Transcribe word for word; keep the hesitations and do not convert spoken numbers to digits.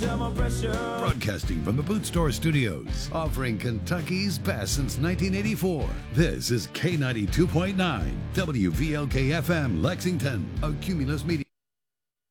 Broadcasting from the Boot Store Studios, offering Kentucky's best since nineteen eighty-four. This is K ninety-two point nine, W V L K F M, Lexington, a Cumulus Media